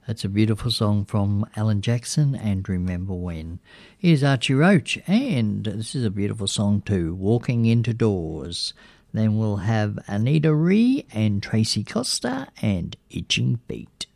That's a beautiful song from Alan Jackson and Remember When. Here's Archie Roach, and this is a beautiful song too, Walking Into Doors. Then we'll have Anita Ree and Tracy Costa and Itching Feet.